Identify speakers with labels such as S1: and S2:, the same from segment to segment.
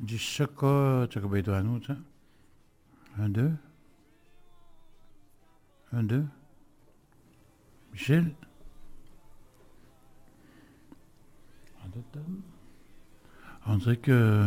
S1: dis choco, tu as besoin de nous, ça. 1, 2. 1, 2. Michel. On dirait que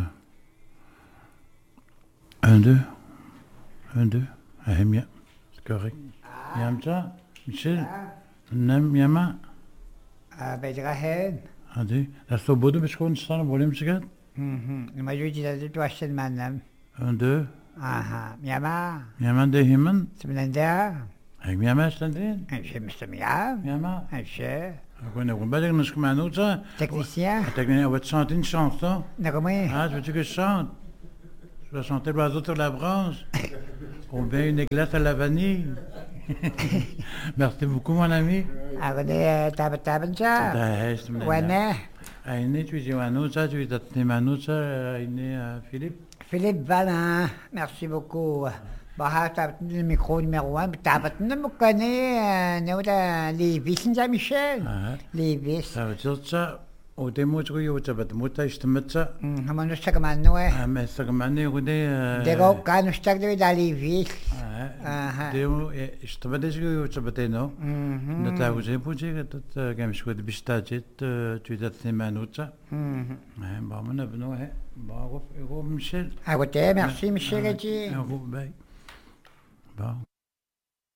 S1: 1, 2. 1, 2. Ah, bien. C'est correct. Yam ça, Michel. Nem yama.
S2: Bedrahen.
S1: Hadi. La sobodu beskon sana volum sigat.
S2: Majuji da tu ashen manam.
S1: 1, 2.
S2: Aha. Yama.
S1: Yama de himan.
S2: Sebenarnya.
S1: Ay yama standin.
S2: Je mstemia.
S1: Yama.
S2: Je.
S1: Ako na kumbalig nas kumano sa.
S2: Technicien.
S1: Technicien, on va te chanter une chanson.
S2: Nakomai.
S1: Ah, veux-tu que je chante? Je vais chanter l'oiseau sur la branche. Ou bien une glace à la vanille. Merci beaucoup, mon ami.
S2: Ako de taban sa. Wana.
S1: Aïné, tu es Manusa, tu es Manusa, Aïné, Philippe.
S2: Philippe Valin. Merci beaucoup. Bah, t'as le micro numéro 1. T'as pas de me connaît. Nous, Lévis, Saint-Michel. Lévis.
S1: Ça veut dire ça. Au démo, tu as pas de mot, tu as ça.
S2: Comment nous sommes maintenant?
S1: Ah, mais ça comme année, on est.
S2: D'accord, quand nous sommes dans Lévis.
S1: Démo, je te dis que tu as pas de nom. Tu as osé pour dire que tu as comme je suis de Bistadjet, tu es Manusa. Bon, on a venu, bon, Michel.
S2: À côté, merci, Michel.
S1: Bon.